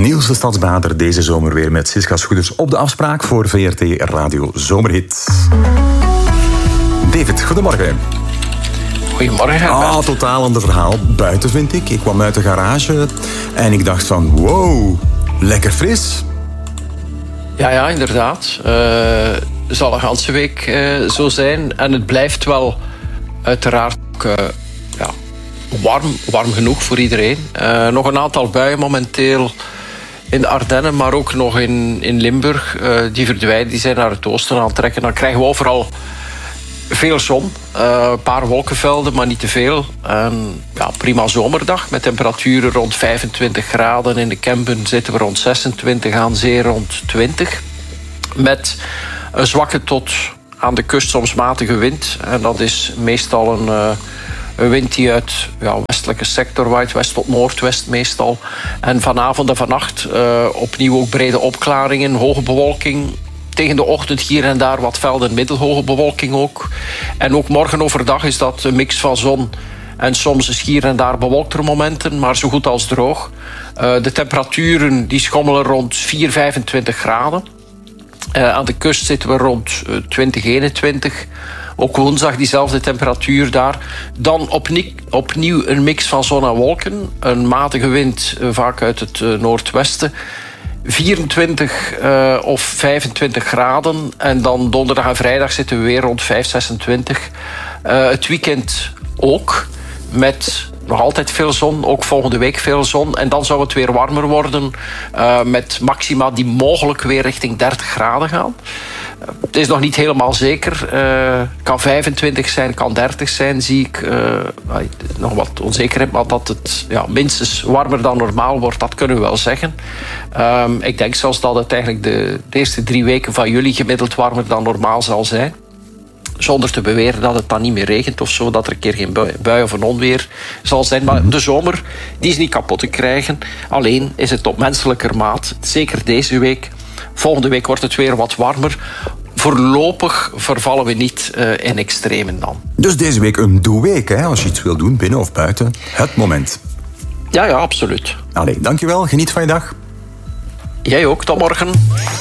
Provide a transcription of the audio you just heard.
Niels de Stadsbader deze zomer weer met Siska Schoeders op de afspraak voor VRT Radio Zomerhit. David, goedemorgen. Goedemorgen. Totaal ander verhaal. Buiten vind ik. Ik kwam uit de garage en ik dacht van wow, lekker fris. Ja, inderdaad. Het zal een ganse week zo zijn. En het blijft wel uiteraard ook, warm genoeg voor iedereen. Nog een aantal buien momenteel in de Ardennen, maar ook nog in Limburg. Die verdwijnen, die zijn naar het oosten aan het trekken. Dan krijgen we overal veel zon. Een paar wolkenvelden, maar niet te veel. Prima zomerdag met temperaturen rond 25 graden. In de Kempen zitten we rond 26, aan zee rond 20. Met een zwakke tot aan de kust soms matige wind. En dat is meestal een wind die uit westelijke sector waait, west tot noordwest meestal. En vanavond en vannacht opnieuw ook brede opklaringen, hoge bewolking. Tegen de ochtend hier en daar wat velden, middelhoge bewolking ook. En ook morgen overdag is dat een mix van zon en soms is hier en daar bewolktere momenten, maar zo goed als droog. De temperaturen die schommelen rond 4-25 graden. Aan de kust zitten we rond 20-21. Ook woensdag diezelfde temperatuur daar. Dan opnieuw een mix van zon en wolken. Een matige wind, vaak uit het noordwesten. 24 of 25 graden. En dan donderdag en vrijdag zitten we weer rond 5-26. Het weekend ook. Met nog altijd veel zon, ook volgende week veel zon. En dan zou het weer warmer worden. Met maxima die mogelijk weer richting 30 graden gaan. Het is nog niet helemaal zeker. Kan 25 zijn, kan 30 zijn, zie ik. Nog wat onzekerheid, maar dat het minstens warmer dan normaal wordt, dat kunnen we wel zeggen. Ik denk zelfs dat het eigenlijk de eerste 3 weken van juli gemiddeld warmer dan normaal zal zijn. Zonder te beweren dat het dan niet meer regent of zo, dat er een keer geen bui of een onweer zal zijn. Maar de zomer, die is niet kapot te krijgen. Alleen is het op menselijker maat. Zeker deze week. Volgende week wordt het weer wat warmer. Voorlopig vervallen we niet in extremen dan. Dus deze week een doe-week, hè? Als je iets wil doen, binnen of buiten. Het moment. Ja, absoluut. Allee, dankjewel. Geniet van je dag. Jij ook. Tot morgen.